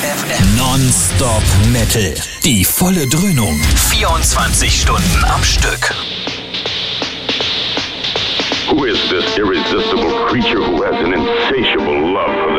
FM. Non-Stop Metal. Die volle Dröhnung. 24 Stunden am Stück. Who is this irresistible creature who has an insatiable love for